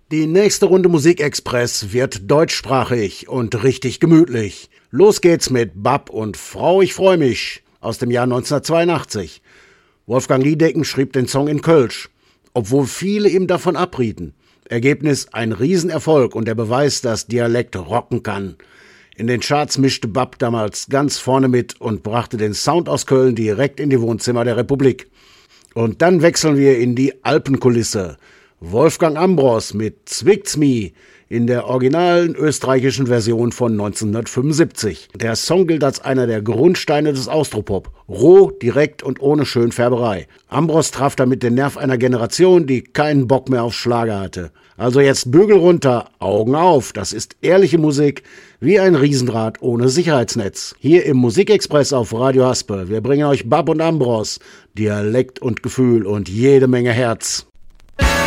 Die nächste Runde Musikexpress wird deutschsprachig und richtig gemütlich. Los geht's mit Bab und Frau, ich freu mich aus dem Jahr 1982. Wolfgang Niedecken schrieb den Song in Kölsch, obwohl viele ihm davon abrieten. Ergebnis ein Riesenerfolg und der Beweis, dass Dialekt rocken kann. In den Charts mischte Bab damals ganz vorne mit und brachte den Sound aus Köln direkt in die Wohnzimmer der Republik. Und dann wechseln wir in die Alpenkulisse. Wolfgang Ambros mit Zwickt's mi in der originalen österreichischen Version von 1975. Der Song gilt als einer der Grundsteine des Austropop. Roh, direkt und ohne Schönfärberei. Ambros traf damit den Nerv einer Generation, die keinen Bock mehr auf Schlager hatte. Also jetzt Bügel runter, Augen auf, das ist ehrliche Musik, wie ein Riesenrad ohne Sicherheitsnetz. Hier im Musikexpress auf Radio Haspe. Wir bringen euch Bab und Ambros, Dialekt und Gefühl und jede Menge Herz.